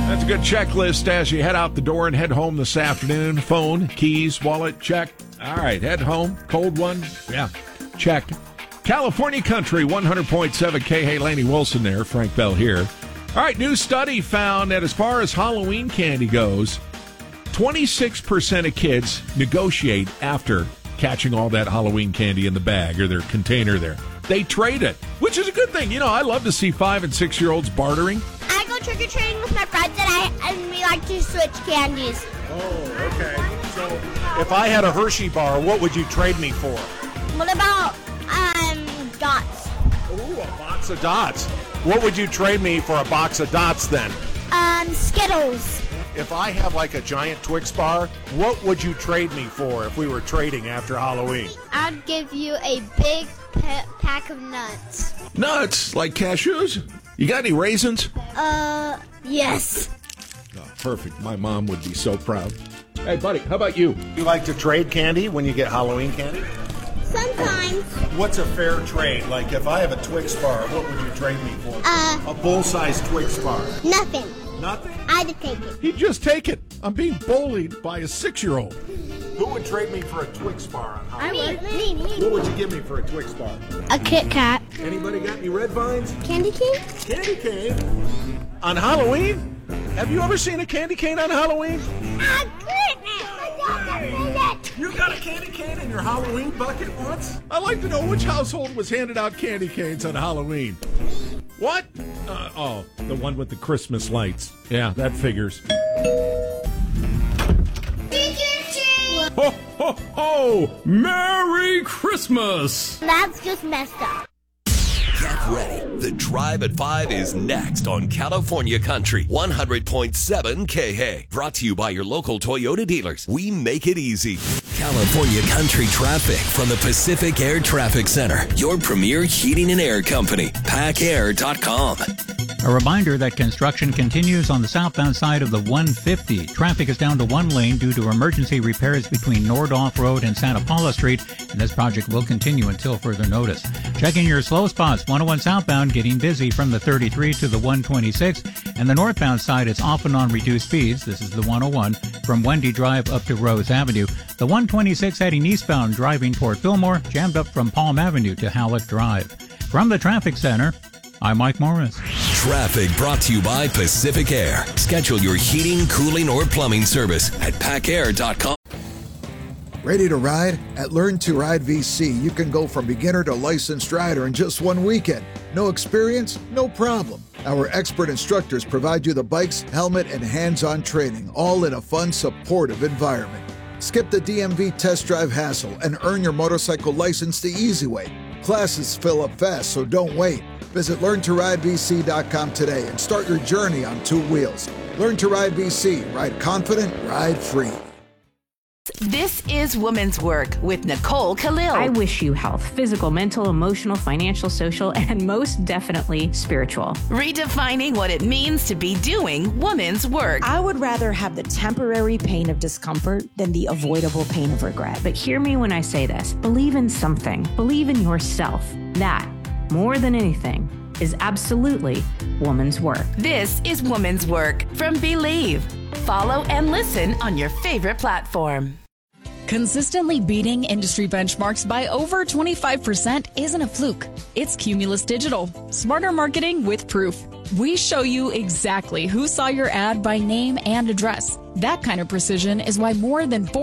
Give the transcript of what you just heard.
That's a good checklist as you head out the door and head home this afternoon. Phone, keys, wallet, check. All right, head home. Cold one. Yeah, check. California Country, 100.7 K. Hey, Laney Wilson there. Frank Bell here. All right, new study found that as far as Halloween candy goes, 26% of kids negotiate after catching all that Halloween candy in the bag or their container there. They trade it, which is a good thing. You know, I love to see 5- and 6-year-olds bartering. I go trick-or-treating with my friends, and we like to switch candies. Oh, okay. So if I had a Hershey bar, what would you trade me for? What about, dots? Ooh, a box of dots. What would you trade me for a box of dots then? Skittles. If I have like a giant Twix bar, what would you trade me for if we were trading after Halloween? I'd give you a big pack of nuts. Nuts? Like cashews? You got any raisins? Yes. Oh, perfect. My mom would be so proud. Hey, buddy, how about you? You like to trade candy when you get Halloween candy? Sometimes. What's a fair trade? Like if I have a Twix bar, what would you trade me for? A full-size Twix bar. Nothing. Nothing? I'd take it. He'd just take it. I'm being bullied by a 6-year-old. Who would trade me for a Twix bar on Halloween? Me. What would you give me for a Twix bar? A Kit Kat. Anybody got any red vines? Candy cane? Candy cane? On Halloween? Have you ever seen a candy cane on Halloween? Oh, goodness. You got a candy cane in your Halloween bucket once? I'd like to know which household was handing out candy canes on Halloween. What? The one with the Christmas lights. Yeah, that figures. Ho, ho, ho! Merry Christmas! That's just messed up. Get ready. The Drive at 5 is next on California Country 100.7 KH. Brought to you by your local Toyota dealers. We make it easy. California Country traffic from the Pacific Air Traffic Center. Your premier heating and air company. PackAir.com. A reminder that construction continues on the southbound side of the 150. Traffic is down to one lane due to emergency repairs between Nordhoff Road and Santa Paula Street, and this project will continue until further notice. Checking your slow spots, 101 southbound getting busy from the 33 to the 126, and the northbound side is often on reduced speeds. This is the 101 from Wendy Drive up to Rose Avenue. The 126 heading eastbound driving toward Fillmore, jammed up from Palm Avenue to Halleck Drive. From the traffic center, I'm Mike Morris. Traffic brought to you by Pacific Air. Schedule your heating, cooling, or plumbing service at PackAir.com. Ready to ride? At Learn to Ride VC, you can go from beginner to licensed rider in just one weekend. No experience? No problem. Our expert instructors provide you the bikes, helmet, and hands-on training, all in a fun, supportive environment. Skip the DMV test drive hassle and earn your motorcycle license the easy way. Classes fill up fast, so don't wait. Visit LearnToRideVC.com today and start your journey on two wheels. Learn to Ride VC. Ride confident, ride free. This is Women's Work with Nicole Khalil. I wish you health, physical, mental, emotional, financial, social, and most definitely spiritual. Redefining what it means to be doing women's work. I would rather have the temporary pain of discomfort than the avoidable pain of regret. But hear me when I say this. Believe in something. Believe in yourself. That, more than anything, is absolutely woman's work. This is Woman's Work from Believe. Follow and listen on your favorite platform. Consistently beating industry benchmarks by over 25% isn't a fluke. It's Cumulus Digital. Smarter marketing with proof. We show you exactly who saw your ad by name and address. That kind of precision is why more than